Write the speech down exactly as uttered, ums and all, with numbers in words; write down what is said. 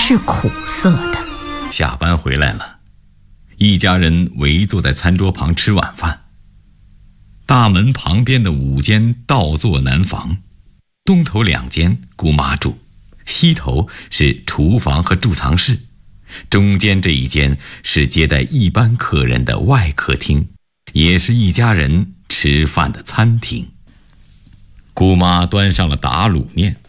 是苦涩的。 下班回来了，一家人围坐在餐桌旁吃晚饭。大门旁边的五间倒座南房，东头两间姑妈住，西头是厨房和贮藏室，中间这一间是接待一般客人的外客厅，也是一家人吃饭的餐厅。姑妈端上了打卤面，